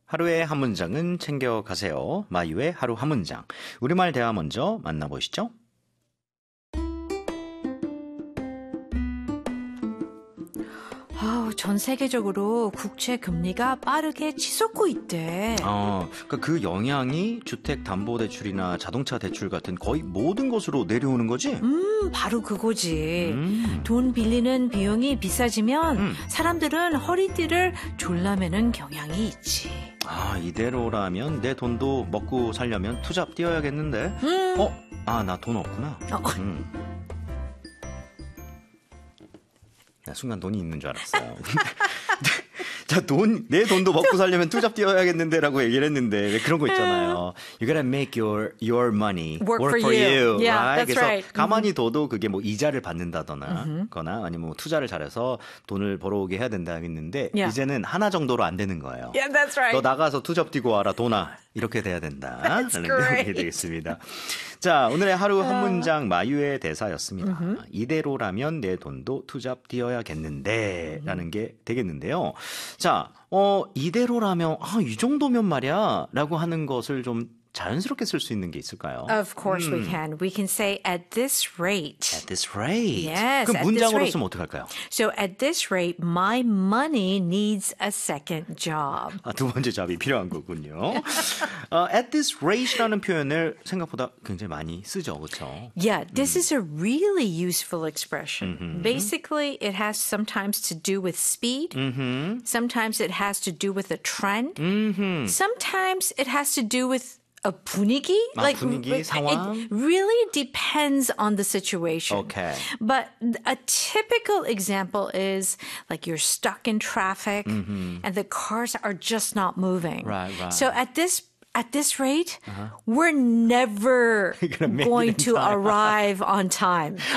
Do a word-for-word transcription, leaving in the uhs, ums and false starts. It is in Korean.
하루의 한 문장은 챙겨가세요. 마유의 하루 한 문장. 우리말 대화 먼저 만나보시죠. 아우, 전 세계적으로 국채 금리가 빠르게 치솟고 있대. 어, 그러니까 그 영향이 주택담보대출이나 자동차 대출 같은 거의 모든 것으로 내려오는 거지? 음, 바로 그거지. 음. 돈 빌리는 비용이 비싸지면 음. 사람들은 허리띠를 졸라매는 경향이 있지. 아, 이대로라면 내 돈도 먹고 살려면 투잡 뛰어야겠는데? 음. 어? 아, 나 돈 없구나. 어. 음. 나 순간 돈이 있는 줄 알았어. 자, 돈, 내 돈도 먹고 살려면 투잡 뛰어야겠는데라고 얘기를 했는데 왜 그런 거 있잖아요. You gotta make your your money work, work for, for you. you. Yeah, right? that's 그래서 right. 가만히 둬도 그게 뭐 이자를 받는다거나 Mm-hmm. 거나 아니면 뭐 투자를 잘해서 돈을 벌어오게 해야 된다 했는데 Yeah. 이제는 하나 정도로 안 되는 거예요. Yeah, that's right. 너 나가서 투잡 뛰고 와라, 돈아. 이렇게 돼야 된다. That's 라는 great. 내용이 되겠습니다. 자, 오늘의 하루 한 문장 마유의 대사였습니다. Mm-hmm. 이대로라면 내 돈도 투잡 뛰어야겠는데 라는 게 되겠는데요. 자, 어, 이대로라면 아, 이 정도면 말이야 라고 하는 것을 좀 자연스럽게 쓸 수 있는 게 있을까요? Of course we can. We can say at this rate. At this rate. Yes, 그럼 at this 문장으로 rate. 쓰면 어떡할까요? So at this rate, my money needs a second job. 아, 두 번째 잡이 필요한 거군요. 어, at this rate라는 표현을 생각보다 굉장히 많이 쓰죠. 그렇죠? Yeah, this is a really useful expression. Mm-hmm. Basically, it has sometimes to do with speed. Mm-hmm. Sometimes it has to do with a trend. Mm-hmm. Sometimes it has to do with a 분위기? 아, like 분위기, 상황? It really depends on the situation. Okay. But a typical example is like you're stuck in traffic mm-hmm. and the cars are just not moving. Right, right. So at this At this rate, uh-huh. we're never going to arrive on time.